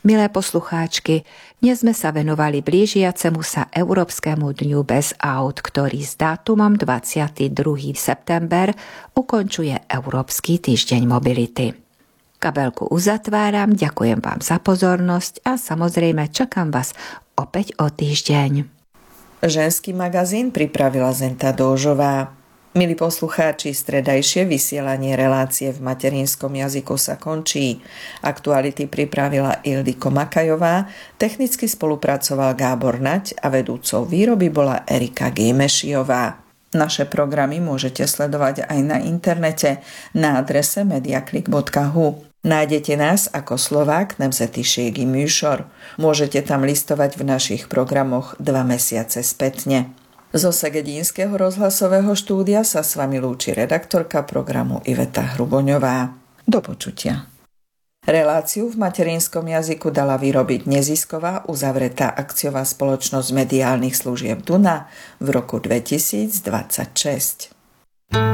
Milé poslucháčky, dnes sme sa venovali blížiacemu sa Európskemu dňu bez aut, ktorý s dátumom 22. september ukončuje Európsky týždeň mobility. Kabelku uzatváram, ďakujem vám za pozornosť a samozrejme čakám vás opäť o týždeň. Ženský magazín pripravila Zenta Dóžová. Milí poslucháči, stredajšie vysielanie relácie v materinskom jazyku sa končí. Aktuality pripravila Ildiko Makajová, technicky spolupracoval Gábor Naď a vedúcou výroby bola Erika Gejmešiová. Naše programy môžete sledovať aj na internete na adrese mediaklik.hu. Nájdete nás ako Slovák nemzetiségi műsor. Môžete tam listovať v našich programoch 2 mesiace spätne. Zo Segedínskeho rozhlasového štúdia sa s vami lúči redaktorka programu Iveta Hruboňová. Do počutia. Reláciu v materinskom jazyku dala vyrobiť nezisková uzavretá akciová spoločnosť mediálnych služieb Duna v roku 2026.